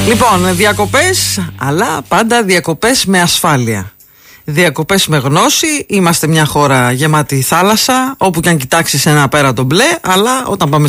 Λοιπόν, διακοπές, αλλά πάντα διακοπές με ασφάλεια. Διακοπές με γνώση. Είμαστε μια χώρα γεμάτη θάλασσα, όπου και αν κοιτάξεις ένα απέραντο μπλε, αλλά όταν πάμε